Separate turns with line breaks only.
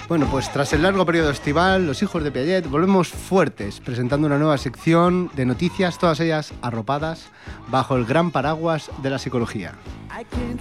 Bueno, pues tras el largo periodo estival, los hijos de Piaget volvemos fuertes, presentando una nueva sección de noticias, todas ellas arropadas bajo el gran paraguas de la psicología.